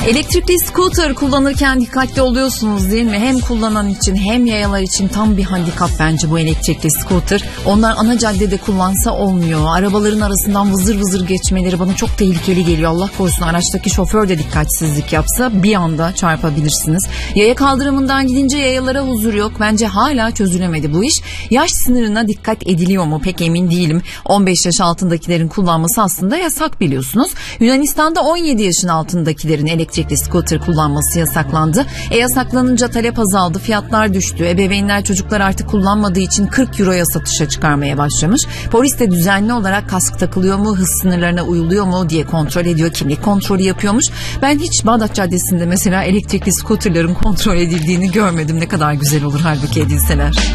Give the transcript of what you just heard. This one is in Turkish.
Elektrikli scooter kullanırken dikkatli oluyorsunuz değil mi? Hem kullanan için hem yayalar için tam bir handikap bence bu elektrikli scooter. Onlar ana caddede kullansa olmuyor. Arabaların arasından vızır vızır geçmeleri bana çok tehlikeli geliyor. Allah korusun araçtaki şoför de dikkatsizlik yapsa bir anda çarpabilirsiniz. Yaya kaldırımından gidince yayalara huzur yok. Bence hala çözülemedi bu iş. Yaş sınırına dikkat ediliyor mu pek emin değilim. 15 yaş altındakilerin kullanması aslında yasak biliyorsunuz. Yunanistan'da 17 yaşın altındakilerin elektrikli scooter kullanması yasaklandı. Yasaklanınca talep azaldı, fiyatlar düştü. Ebeveynler çocuklar artık kullanmadığı için 40 euroya satışa çıkarmaya başlamış. Polis de düzenli olarak kask takılıyor mu, hız sınırlarına uyuluyor mu diye kontrol ediyor, kimlik kontrolü yapıyormuş. Ben hiç Bağdat Caddesi'nde mesela elektrikli scooterların kontrol edildiğini görmedim. Ne kadar güzel olur halbuki edilseler.